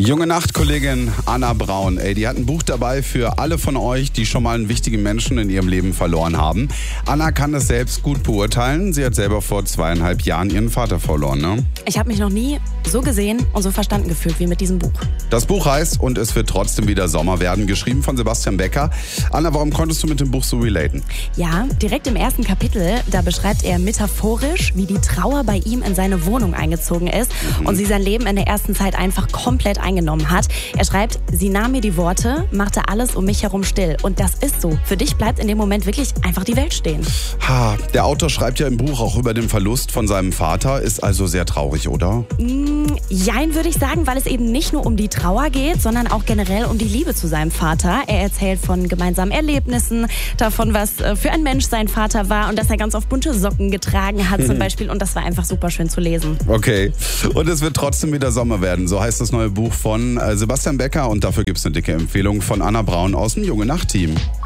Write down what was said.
Junge Nacht-Kollegin Anna Braun, die hat ein Buch dabei für alle von euch, die schon mal einen wichtigen Menschen in ihrem Leben verloren haben. Anna kann das selbst gut beurteilen. Sie hat selber vor 2,5 Jahren ihren Vater verloren, ne? Ich habe mich noch nie so gesehen und so verstanden gefühlt wie mit diesem Buch. Das Buch heißt "Und es wird trotzdem wieder Sommer werden", geschrieben von Sebastian Becker. Anna, warum konntest du mit dem Buch so relaten? Ja, direkt im ersten Kapitel, da beschreibt er metaphorisch, wie die Trauer bei ihm in seine Wohnung eingezogen ist und sie sein Leben in der ersten Zeit einfach komplett eingenommen hat. Er schreibt, sie nahm mir die Worte, machte alles um mich herum still. Und das ist so. Für dich bleibt in dem Moment wirklich einfach die Welt stehen. Der Autor schreibt ja im Buch auch über den Verlust von seinem Vater, ist also sehr traurig, oder? Jein, würde ich sagen, weil es eben nicht nur um die Trauer geht, sondern auch generell um die Liebe zu seinem Vater. Er erzählt von gemeinsamen Erlebnissen, davon, was für ein Mensch sein Vater war und dass er ganz oft bunte Socken getragen hat zum Beispiel. Und das war einfach super schön zu lesen. Okay. Und es wird trotzdem wieder Sommer werden. So heißt das neue Buch von Sebastian Becker. Und dafür gibt es eine dicke Empfehlung von Anna Braun aus dem Junge Nacht-Team.